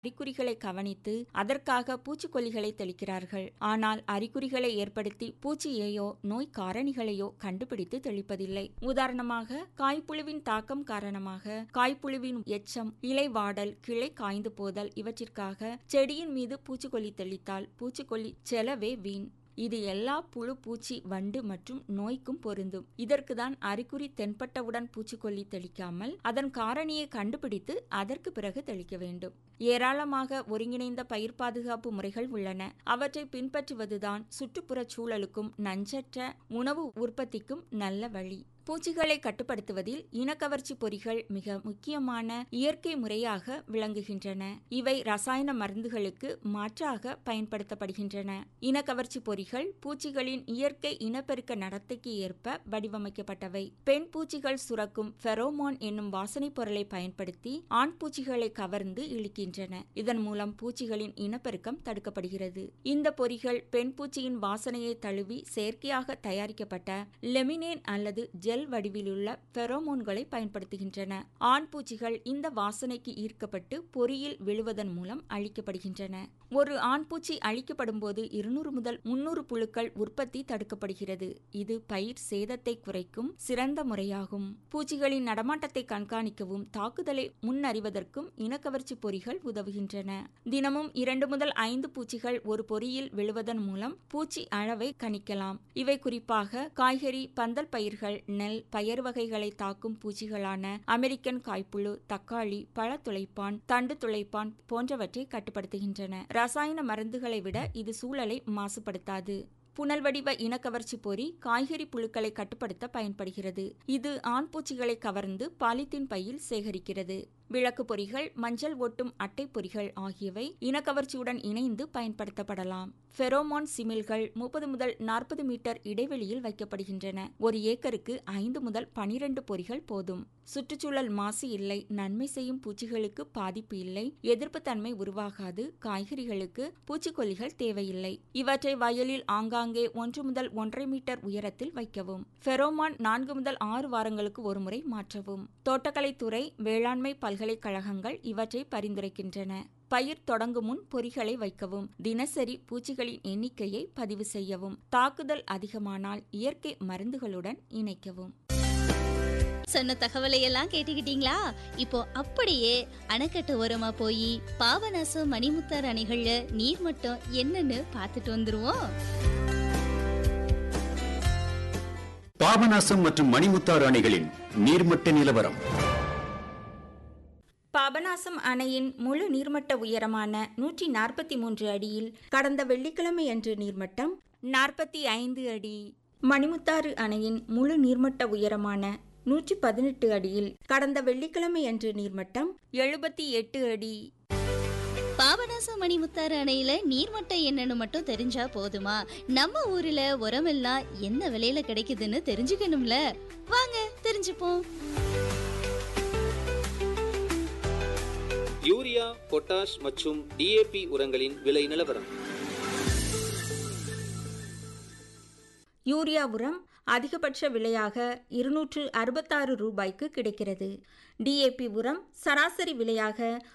அறிகுறிகளை கவனித்து அதற்காக பூச்சிக்கொல்லிகளை தெளிக்கிறார்கள். ஆனால் அறிகுறிகளை ஏற்படுத்தி பூச்சியையோ நோய் காரணிகளையோ கண்டுபிடித்து தெளிப்பதில்லை. உதாரணமாக, காய்ப்புழுவின் தாக்கம் காரணமாக காய்ப்புழுவின் எச்சம், இலை வாடல், கிளை காய்ந்து போதல் இவற்றிற்காக செடியின் மீது பூச்சிக்கொல்லி தெளித்தால் பூச்சிக்கொல்லி செலவே வீண். இது எல்லா புழு, பூச்சி, வண்டு மற்றும் நோய்க்கும் பொருந்தும். இதற்குதான் அறிகுறி தென்பட்டவுடன் பூச்சிக்கொல்லி தெளிக்காமல் அதன் காரணியை கண்டுபிடித்து அதற்கு பிறகு தெளிக்க வேண்டும். ஏராளமாக ஒருங்கிணைந்த பயிர் பாதுகாப்பு முறைகள் உள்ளன. அவற்றை பின்பற்றுவதுதான் சுற்றுப்புறச் சூழலுக்கும் நஞ்சற்ற உணவு உற்பத்திக்கும் நல்ல வழி. பூச்சிகளை கட்டுப்படுத்துவதில் இனக்கவர்ச்சி பொறிகள் மிக முக்கியமான இயற்கை முறையாக விளங்குகின்றன. இவை ரசாயன மருந்துகளுக்கு மாற்றாக பயன்படுத்தப்படுகின்றன. இனக்கவர்ச்சி பொறிகள் பூச்சிகளின் இயற்கை இனப்பெருக்க நடத்தைக்கு ஏற்ப வடிவமைக்கப்பட்டவை. பெண் பூச்சிகள் சுரக்கும் ஃபெரோமோன் என்னும் வாசனை பொருளை பயன்படுத்தி ஆண் பூச்சிகளை கவர்ந்து இழுக்கின்றன. இதன் மூலம் பூச்சிகளின் இனப்பெருக்கம் தடுக்கப்படுகிறது. இந்த பொறிகள் பெண் பூச்சியின் வாசனையை தழுவி செயற்கையாக தயாரிக்கப்பட்ட லெமினேன் அல்லது ஜெல் வடிவிலுள்ள பெரோமோன்களை பயன்படுத்துகின்றன. ஆண் பூச்சிகள் இந்த வாசனைக்கு ஈர்க்கப்பட்டு பொறியில் விழுவதன் மூலம் அழிக்கப்படுகின்றன. ஒரு ஆண் பூச்சி அழிக்கப்படும் போது 200 முதல் 300 புழுக்கள் உற்பத்தி தடுக்கப்படுகிறது. இது பயிர் சேதத்தை குறைக்கும் சிறந்த முறையாகும். பூச்சிகளின் நடமாட்டத்தை கண்காணிக்கவும் தாக்குதலை முன்னறிவதற்கும் இனக்கவர்ச்சி பொறிகள் உதவுகின்றன. தினமும் 2 முதல் 5 பூச்சிகள் ஒரு பொறியில் விழுவதன் மூலம் பூச்சி அளவை கணிக்கலாம். இவை குறிப்பாக காய்கறி, பந்தல் பயிர்கள், நெல், பயறு வகைகளை தாக்கும் பூச்சிகளான அமெரிக்கன் காய்ப்புழு, தக்காளி, பழ துளைப்பான், தண்டு துளைப்பான் போன்றவற்றை கட்டுப்படுத்துகின்றன. ரசாயன மருந்துகளை விட இது சூழலை மாசுபடுத்தாது. புனல் வடிவ இனக்கவர்ச்சி பொறி காய்கறி புழுக்களை கட்டுப்படுத்த பயன்படுகிறது. இது ஆண் பூச்சிகளை கவர்ந்து பாலித்தீன் பையில் சேகரிக்கிறது. விளக்கு பொறிகள், மஞ்சள் ஒட்டும் அட்டை பொறிகள் ஆகியவை இனக்கவர்ச்சியுடன் இணைந்து பயன்படுத்தப்படலாம். ஃபெரோமோன் சிமில்கள் 30 முதல் 40 மீட்டர் இடைவெளியில் வைக்கப்படுகின்றன. ஒரு ஏக்கருக்கு 5 முதல் 12 பொறிகள் போதும். சுற்றுச்சூழல் மாசு இல்லை, நன்மை செய்யும் பூச்சிகளுக்கு பாதிப்பு இல்லை, எதிர்ப்பு தன்மை உருவாகாது, காய்கறிகளுக்கு பூச்சிக்கொல்லிகள் தேவையில்லை. இவற்றை வயலில் ஆங்காங்கே 1 முதல் 1.5 மீட்டர் உயரத்தில் வைக்கவும். ஃபெரோமான் 4 முதல் 6 வாரங்களுக்கு ஒருமுறை மாற்றவும். தோட்டக்கலைத்துறை, வேளாண்மை பல்கலைக்கழகங்கள் இவற்றை பரிந்துரைக்கின்றன. பயிர் தொடங்கும் முன் பொறிகளை வைக்கவும். தினசரி பூச்சிகளின் எண்ணிக்கையை பதிவு செய்யவும். தாக்குதல் அதிகமானால் இயற்கை மருந்துகளுடன் இணைக்கவும். சொன்ன தகவலை எல்லாம் கேட்டுக்கிட்டீங்களா? இப்போ அப்படியே அணைக்கட்டு ஓரமா போய் பாபநாசம், மணிமுத்தாறு அணைகள்ல நீர்மட்டம் என்னன்னு பார்த்துட்டு வந்துருவோம். பாபநாசம் மற்றும் மணிமுத்தாறு அணைகளின் நீர்மட்ட நிலவரம். பாபநாசம் அணையின் முழு நீர்மட்ட உயரமான 143 அடியில் கடந்த வெள்ளிக்கிழமையன்று நீர்மட்டம் 45 அடி. மணிமுத்தாறு அணையின் முழு நீர்மட்ட உயரமான 118 அடியில் கடந்த வெள்ளிக்கிழமையன்று நீர்மட்டம் 78 அடி. பாபநாசம் மணிமுத்தாறு அணையில நீர்மட்டம் என்னன்னு மட்டும் தெரிஞ்சா போதுமா? நம்ம ஊர்ல உரமெல்லாம் என்ன விலையில கிடைக்குதுன்னு தெரிஞ்சுக்கணும்ல. வாங்க தெரிஞ்சுப்போம். யூரியா, பொட்டாஷ் மற்றும் டிஏபி உரங்களின் விலை நிலவரம். யூரியா உரம் அதிகபட்ச விலையாக 266 ரூபாய்க்கு கிடைக்கிறது. டிஏபி உரம் சராசரி விலையாக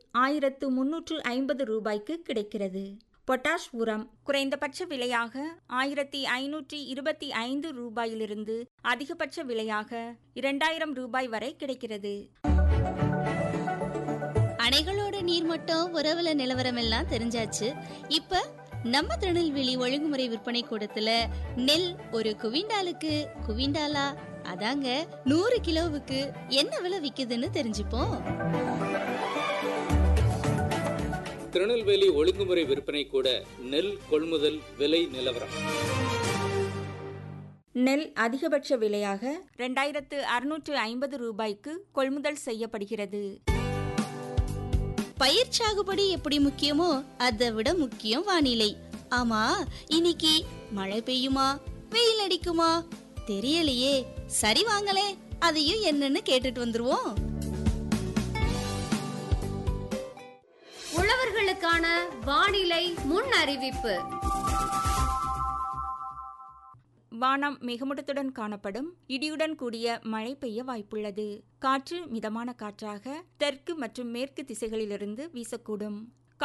1350 ரூபாய்க்கு கிடைக்கிறது. பொட்டாஷ் உரம் குறைந்தபட்ச விலையாக 1525 ரூபாயிலிருந்து அதிகபட்ச விலையாக 2000 ரூபாய் வரை கிடைக்கிறது. அணைகளோட நீர்மட்டம், உறவுல நிலவரம் எல்லாம் தெரிஞ்சாச்சு. இப்ப நம்ம திருநெல்வேலி ஒழுங்குமுறை விற்பனை கூடத்துல நெல் ஒரு குவிண்டாலா அதாங்க 100 கிலோவுக்கு என்ன விலை விக்குதுன்னு தெரிஞ்சுப்போம். திருநெல்வேலி ஒழுங்குமுறை விற்பனை கூட நெல் கொள்முதல் விலை நிலவரம். நெல் அதிகபட்ச விலையாக 2650 ரூபாய்க்கு கொள்முதல் செய்யப்படுகிறது. பயிர் சாகுபடி எப்படி முக்கியமோ அதை விட முக்கியம் வானிலை. ஆமா, இன்னைக்கு மழை பெய்யுமா, வெயில் அடிக்குமா தெரியலையே. சரி வாங்களே, அதையும் என்னன்னு கேட்டுட்டு வந்துருவோம். உழவர்களுக்கான வானிலை முன் அறிவிப்பு. வானம் மேகமூட்டத்துடன் காணப்படும். இடியுடன் கூடிய மழை பெய்ய வாய்ப்புள்ளது. காற்று மிதமான காற்றாக தெற்கு மற்றும் மேற்கு திசைகளிலிருந்து வீசக்கூடும்.